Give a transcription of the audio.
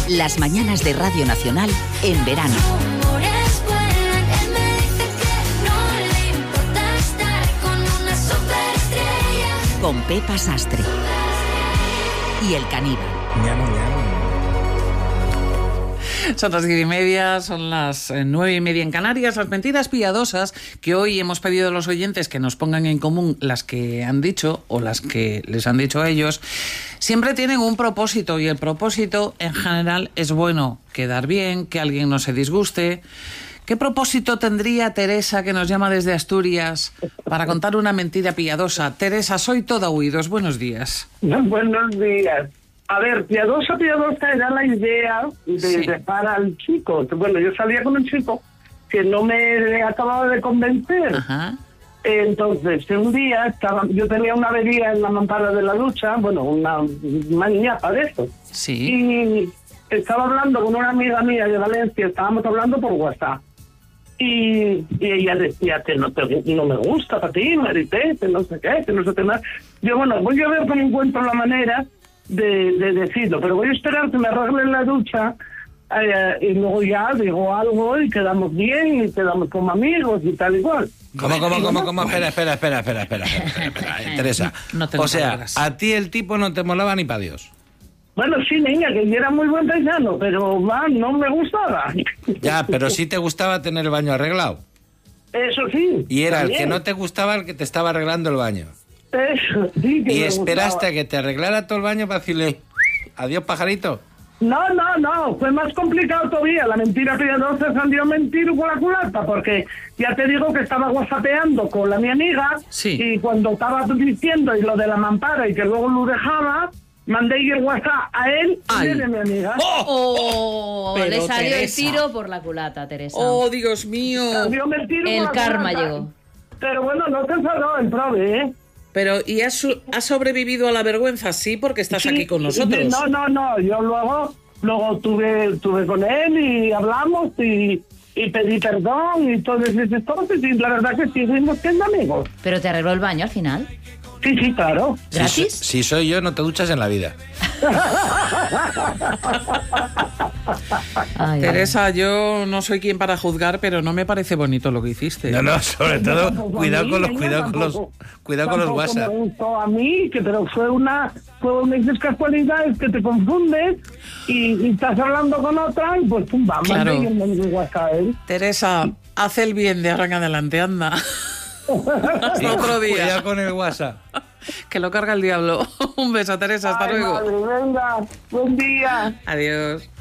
Las mañanas de Radio Nacional en verano. Con Pepa Sastre y el caníbal. Son las 10:30, son las 9:30 en Canarias. Las mentiras piadosas que hoy hemos pedido a los oyentes que nos pongan en común las que han dicho o las que les han dicho a ellos, siempre tienen un propósito, y el propósito en general es bueno, quedar bien, que alguien no se disguste. ¿Qué propósito tendría Teresa, que nos llama desde Asturias, para contar una mentira piadosa? Teresa, soy toda oídos. Buenos días. Buenos días. A ver, piadosa era la idea de dejar al chico. Bueno, yo salía con un chico que no me acababa de convencer. Ajá. Entonces, un día yo tenía una avería en la mampara de la ducha, bueno, una maniñapa de eso. Sí. Y estaba hablando con una amiga mía de Valencia, estábamos hablando por WhatsApp. Y ella decía que no me gusta para ti, Marité, que no sé qué más. Yo, bueno, voy a ver cómo encuentro la manera de decirlo, pero voy a esperar que me arreglen la ducha y luego ya digo algo y quedamos bien y quedamos como amigos y tal igual. ¿Cómo? Espera. Teresa, No te o sea, palabras. a ti el tipo no te molaba ni para Dios. Bueno, sí, niña, que yo era muy buen paisano, pero no me gustaba. Ya, pero sí te gustaba tener el baño arreglado. Eso sí. Y era también. el que no te gustaba el que te estaba arreglando el baño. Eso sí que Y me esperaste gustaba. a que te arreglara todo el baño para decirle adiós, pajarito. No, fue más complicado todavía. La mentira piadosa salió mentir por la culata, porque ya te digo que estaba whatsappeando con mi amiga, Sí. y cuando estaba diciendo y lo de la mampara y que luego lo dejaba, mandé el WhatsApp a él y Ay. de mi amiga. Oh, Pero le salió Teresa. el tiro por la culata, Teresa. ¡Oh, Dios mío! Salió mentir por El la karma culata. llegó. Pero bueno, no te enfadó el prove, ¿eh? Pero, ¿y has sobrevivido a la vergüenza? Sí, porque estás aquí con nosotros. No, yo luego tuve con él y hablamos y pedí perdón y todas esas cosas, y la verdad que sí, seguimos siendo amigos. Pero te arregló el baño al final. Sí, claro. ¿Gratis? Si soy yo, no te duchas en la vida. Ay, Teresa, yo no soy quien para juzgar, pero no me parece bonito lo que hiciste. No, sobre todo, Tampoco a cuidado mí, con los tampoco WhatsApp. me gustó a mí, pero fue una de esas casualidades que te confundes y estás hablando con otra y pues pum, vamos, Claro. y el WhatsApp, ¿eh? Teresa, haz el bien de ahora en adelante, anda. Hasta otro día. Cuidado con el WhatsApp. Que lo carga el diablo. Un beso, Teresa, hasta Ay, luego. madre, venga, buen día. Adiós.